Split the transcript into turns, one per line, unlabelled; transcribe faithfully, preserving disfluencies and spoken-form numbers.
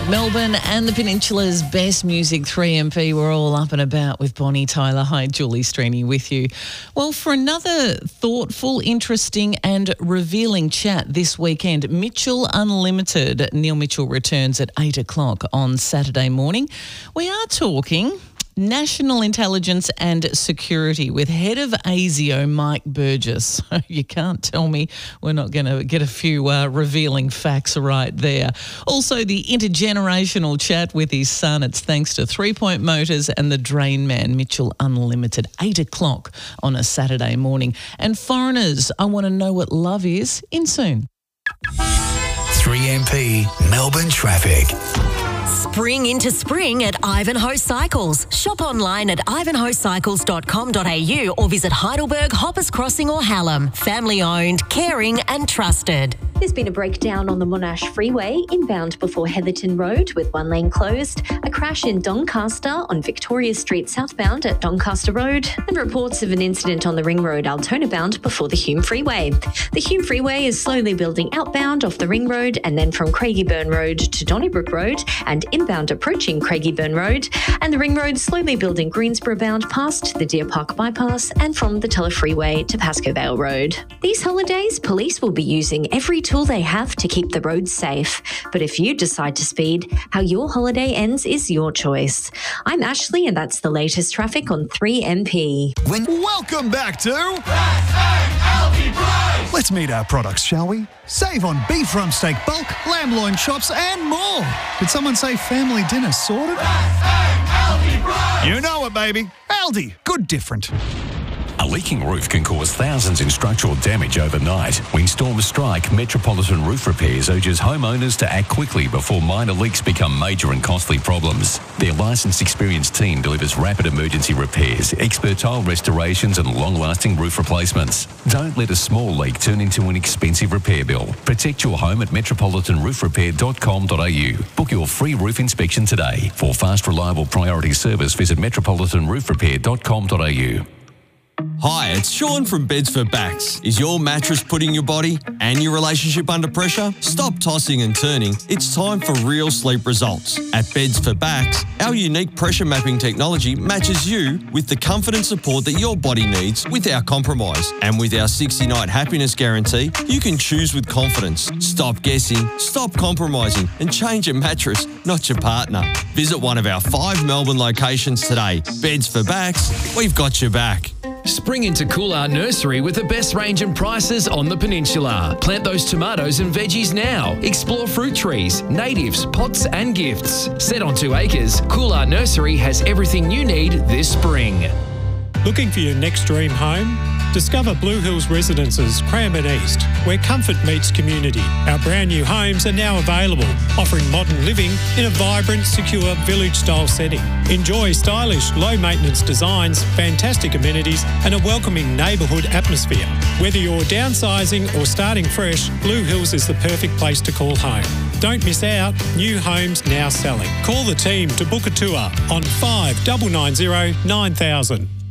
Melbourne and the Peninsula's best music, three M P. We're all up and about with Bonnie Tyler. Hi, Julie Strini with you. Well, for another thoughtful, interesting and revealing chat this weekend, Mitchell Unlimited. Neil Mitchell returns at eight o'clock on Saturday morning. We are talking National Intelligence and Security with Head of A S I O, Mike Burgess. You can't tell me we're not going to get a few uh, revealing facts right there. Also, the intergenerational chat with his son. It's thanks to Three Point Motors and the Drain Man, Mitchell Unlimited, eight o'clock on a Saturday morning. And foreigners, I want to know what love is in soon.
three M P Melbourne traffic.
Spring into spring at Ivanhoe Cycles. Shop online at ivanhoe cycles dot com dot a u or visit Heidelberg, Hoppers Crossing or Hallam. Family owned, caring and trusted.
There's been a breakdown on the Monash Freeway inbound before Heatherton Road with one lane closed, a crash in Doncaster on Victoria Street southbound at Doncaster Road, and reports of an incident on the Ring Road Altona bound before the Hume Freeway. The Hume Freeway is slowly building outbound off the Ring Road and then from Craigieburn Road to Donnybrook Road and inbound approaching Craigieburn Road, and the Ring Road slowly building Greensborough bound past the Deer Park Bypass and from the Teller Freeway to Pascoe Vale Road. These holidays, police will be using every tool they have to keep the roads safe. But if you decide to speed, how your holiday ends is your choice. I'm Ashley and that's the latest traffic on three M P.
When Welcome back to Let's meet our products, shall we? Save on beef rump steak bulk, lamb loin chops and more. Did someone say family dinner sorted? You know it, baby. Aldi, good different.
A leaking roof can cause thousands in structural damage overnight. When storms strike, Metropolitan Roof Repairs urges homeowners to act quickly before minor leaks become major and costly problems. Their licensed, experienced team delivers rapid emergency repairs, expert tile restorations and long-lasting roof replacements. Don't let a small leak turn into an expensive repair bill. Protect your home at metropolitan roof repair dot com dot a u. Book your free roof inspection today. For fast, reliable priority service, visit metropolitan roof repair dot com dot a u.
Hi, it's Sean from Beds for Backs. Is your mattress putting your body and your relationship under pressure? Stop tossing and turning. It's time for real sleep results. At Beds for Backs, our unique pressure mapping technology matches you with the comfort and support that your body needs without compromise. And with our sixty-night happiness guarantee, you can choose with confidence. Stop guessing, stop compromising, and change your mattress, not your partner. Visit one of our five Melbourne locations today. Beds for Backs, we've got your back.
Spring into Coolart Nursery with the best range and prices on the peninsula. Plant those tomatoes and veggies now. Explore fruit trees, natives, pots and gifts. Set on two acres, Coolart Nursery has everything you need this spring.
Looking for your next dream home? Discover Blue Hills Residences, Cranbourne East, where comfort meets community. Our brand new homes are now available, offering modern living in a vibrant, secure village-style setting. Enjoy stylish, low-maintenance designs, fantastic amenities and a welcoming neighbourhood atmosphere. Whether you're downsizing or starting fresh, Blue Hills is the perfect place to call home. Don't miss out. New homes now selling. Call the team to book a tour on five nine nine zero nine thousand.